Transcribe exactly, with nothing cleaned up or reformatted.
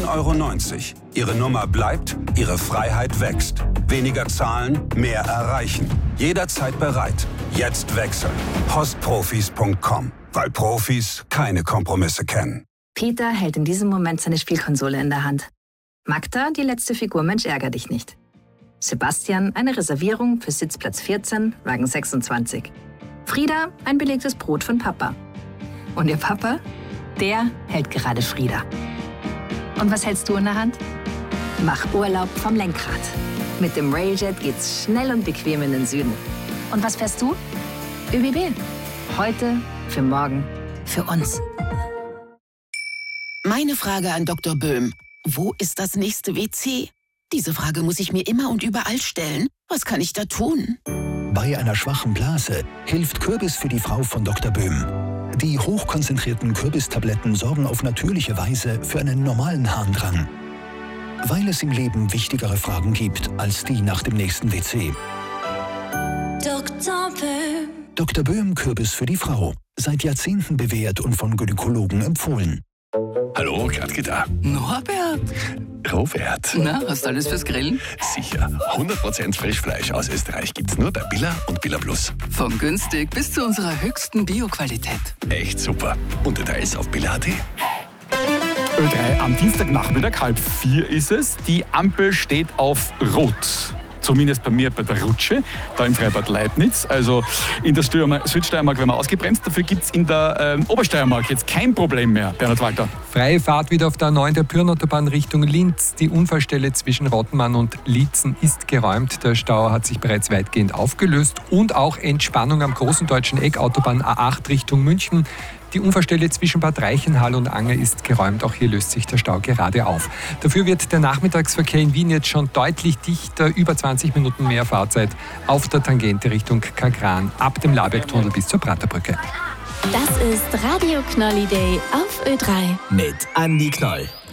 neun Euro neunzig. Ihre Nummer bleibt, Ihre Freiheit wächst. Weniger zahlen, mehr erreichen. Jederzeit bereit. Jetzt wechseln. Postprofis punkt com. Weil Profis keine Kompromisse kennen. Peter hält in diesem Moment seine Spielkonsole in der Hand. Magda, die letzte Figur Mensch ärger dich nicht. Sebastian, eine Reservierung für Sitzplatz vierzehn, Wagen sechsundzwanzig. Frieda, ein belegtes Brot von Papa. Und ihr Papa? Der hält gerade Frieda. Und was hältst du in der Hand? Mach Urlaub vom Lenkrad. Mit dem Railjet geht's schnell und bequem in den Süden. Und was fährst du? ÖBB. Heute, für morgen, für uns. Meine Frage an Doktor Böhm. Wo ist das nächste W C? Diese Frage muss ich mir immer und überall stellen. Was kann ich da tun? Bei einer schwachen Blase hilft Kürbis für die Frau von Doktor Böhm. Die hochkonzentrierten Kürbistabletten sorgen auf natürliche Weise für einen normalen Harndrang. Weil es im Leben wichtigere Fragen gibt als die nach dem nächsten W C. Doktor Böhm. Doktor Böhm Kürbis für die Frau. Seit Jahrzehnten bewährt und von Gynäkologen empfohlen. Hallo, Gradke da. Norbert. Robert. Na, hast du alles fürs Grillen? Sicher. hundert Prozent Frischfleisch aus Österreich gibt's nur bei Billa und Billa Plus. Von günstig bis zu unserer höchsten Bio-Qualität. Echt super. Und Details auf billa punkt at. Ö drei am Dienstagnachmittag, halb vier ist es. Die Ampel steht auf Rot. Zumindest bei mir bei der Rutsche, da im Freibad Leibniz. Also in der Südsteiermark werden wir ausgebremst. Dafür gibt es in der ähm, Obersteiermark jetzt kein Problem mehr. Bernhard Walter. Freie Fahrt wieder auf der neun der Pyrnautobahn Richtung Linz. Die Unfallstelle zwischen Rottenmann und Liezen ist geräumt. Der Stau hat sich bereits weitgehend aufgelöst. Und auch Entspannung am großen deutschen Eck, Autobahn A acht Richtung München. Die Unfallstelle zwischen Bad Reichenhall und Anger ist geräumt. Auch hier löst sich der Stau gerade auf. Dafür wird der Nachmittagsverkehr in Wien jetzt schon deutlich dichter. Über zwanzig Minuten mehr Fahrzeit auf der Tangente Richtung Kagran. Ab dem Labergtunnel bis zur Praterbrücke. Das ist Radio Knolli Day auf Ö drei. Mit Andi Knoll.